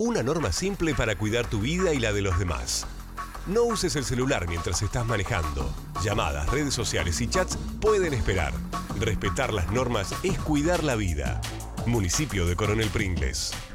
Una norma simple para cuidar tu vida y la de los demás. No uses el celular mientras estás manejando. Llamadas, redes sociales y chats pueden esperar. Respetar las normas es cuidar la vida. Municipio de Coronel Pringles.